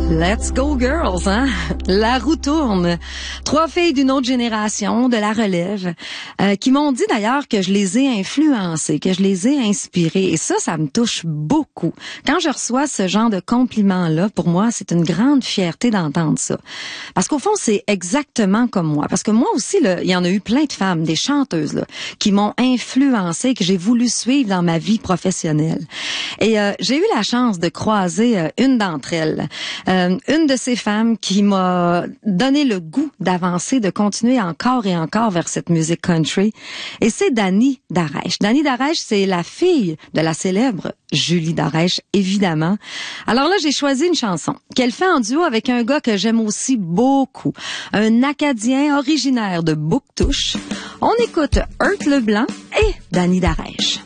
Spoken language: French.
Let's go girls, hein? La roue tourne. 3 filles d'une autre génération, de la relève, qui m'ont dit d'ailleurs que je les ai influencées, que je les ai inspirées. Et ça me touche beaucoup. Quand je reçois ce genre de compliments-là, pour moi, c'est une grande fierté d'entendre ça. Parce qu'au fond, c'est exactement comme moi. Parce que moi aussi, là, il y en a eu plein de femmes, des chanteuses, là, qui m'ont influencée, que j'ai voulu suivre dans ma vie professionnelle. Et j'ai eu la chance de croiser une d'entre elles. Une de ces femmes qui m'a donné le goût d'avancer, de continuer encore et encore vers cette musique country. Et c'est Dani Darèche. Dani Darèche, c'est la fille de la célèbre Julie Darèche, évidemment. Alors là, j'ai choisi une chanson qu'elle fait en duo avec un gars que j'aime aussi beaucoup. Un Acadien originaire de Bouctouche. On écoute Hurt Leblanc et Dani Darèche.